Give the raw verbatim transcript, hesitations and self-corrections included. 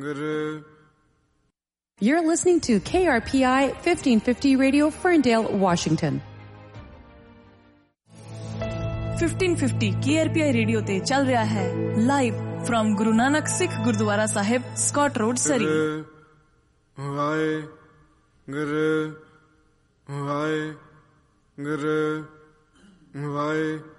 You're listening to K R P I fifteen fifty Radio, Ferndale, Washington. fifteen fifty K R P I radio ते चल रहा है live from Guru Nanak Sikh gurdwara Sahib, Scott road, सरी। हाय गुरु हाय गुरु हाय